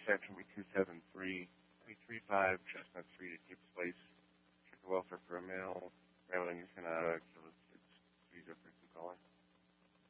Section 273-335 Chestnut Street at Gibbs Place. Check the welfare for a male. Maryland, Canada. Kill his kids. Visa for calling.